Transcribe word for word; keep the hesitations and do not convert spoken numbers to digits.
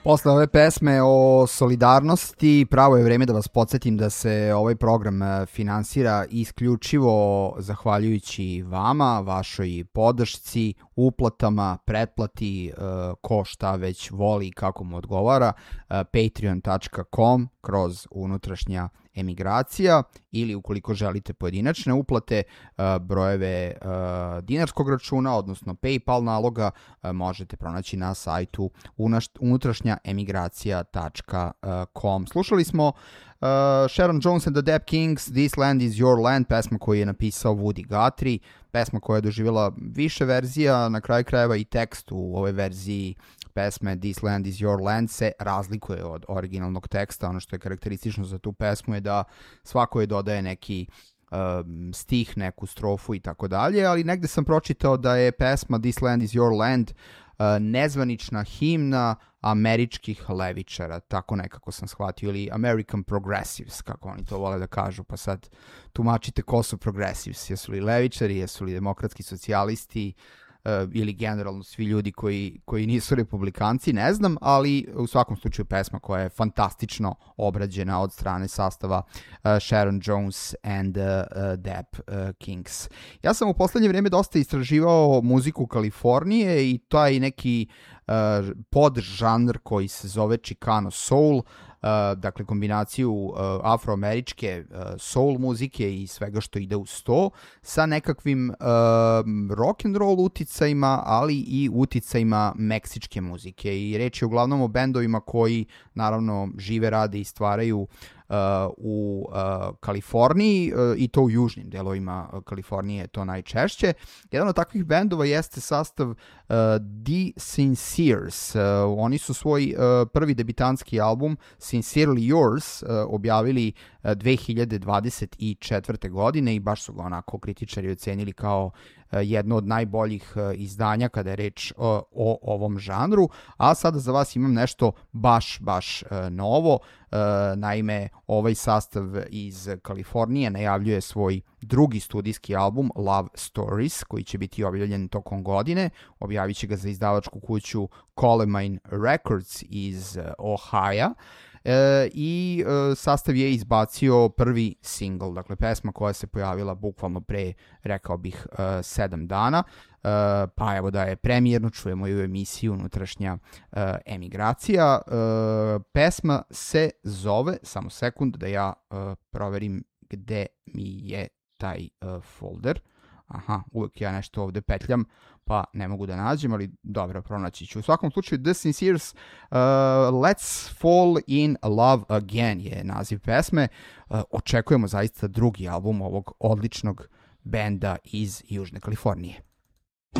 Posle ove pesme o solidarnosti, pravo je vreme da vas podsjetim da se ovaj program finansira isključivo zahvaljujući vama, vašoj podršci, uplatama, pretplati, ko šta već voli i kako mu odgovara, patreon dot com kroz unutrašnja emigracija ili ukoliko želite pojedinačne uplate, brojeve dinarskog računa, odnosno PayPal naloga, možete pronaći na sajtu unutrašnja emigracija dot com. Slušali smo Uh, Sharon Jones and the Dap Kings, This Land is Your Land, pesma koju je napisao Woody Guthrie, pesma koja je doživjela više verzija, na kraju krajeva i tekst u ovoj verziji pesme This Land is Your Land se razlikuje od originalnog teksta. Ono što je karakteristično za tu pesmu je da svako je dodaje neki um, stih, neku strofu i tako dalje, ali negde sam pročitao da je pesma This Land is Your Land uh, nezvanična himna američkih levičara, tako nekako sam shvatio, ili American Progressives, kako oni to vole da kažu, pa sad tumačite ko su Progressives, jesu li levičari, jesu li demokratski socijalisti, uh, ili generalno svi ljudi koji, koji nisu republikanci, ne znam, ali u svakom slučaju pesma koja je fantastično obrađena od strane sastava uh, Sharon Jones and uh, uh, Dap uh, Kings. Ja sam u poslednje vrijeme dosta istraživao muziku Kalifornije i taj neki Uh, podžanr koji se zove Chicano Soul, uh, dakle kombinaciju uh, afroameričke uh, soul muzike i svega što ide uz to, sa nekakvim uh, rock and roll uticajima, ali i uticajima meksičke muzike. I reč je uglavnom o bendovima koji naravno žive, rade i stvaraju uh, u uh, Kaliforniji uh, i to u južnim delovima uh, Kalifornije je to najčešće. Jedan od takvih bendova jeste sastav uh, The Sinceres. Uh, oni su svoj uh, prvi debitanski album Sincerely Yours uh, objavili uh, dve hiljade dvadeset četvrte. godine i baš su ga onako kritičari ocenili kao jedno od najboljih izdanja kada je reč o, o ovom žanru, a sada za vas imam nešto baš, baš novo. Naime, ovaj sastav iz Kalifornije najavljuje svoj drugi studijski album Love Stories, koji će biti objavljen tokom godine. Objavit će ga za izdavačku kuću Colemine Records iz Ohaja. E, i e, sastav je izbacio prvi single, dakle pesma koja se pojavila bukvalno pre, rekao bih, e, sedam dana, e, pa evo da je premijerno čujemo i u emisiji unutrašnja e, emigracija. E, pesma se zove, samo sekund da ja e, proverim gde mi je taj e, folder. Aha, uvek ja nešto ovde petljam, pa ne mogu da nađem, ali dobro, pronaći ću. U svakom slučaju, The Sinceres, uh, Let's Fall in Love Again je naziv pesme. Uh, očekujemo zaista drugi album ovog odličnog benda iz Južne Kalifornije.